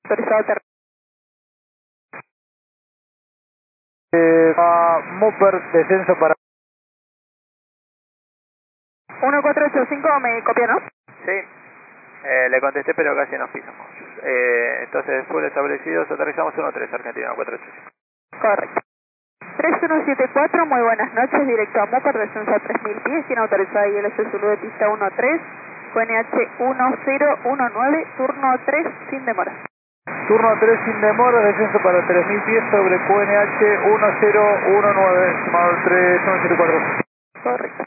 autorizado terrestre. Mover, descenso para... 1485, me copia, ¿no? Sí, le contesté pero casi nos pisamos. Entonces, full establecidos, aterrizamos 13, Argentina 485. Correcto. 3174, muy buenas noches, directo a Mopar, descenso a 3000 pies, tiene autorizada ILS Zulu de pista 13, QNH 1019, turno 3 sin demora. Turno 3 sin demora, descenso para 3000 pies sobre QNH 1019, estimado 3174. Correcto.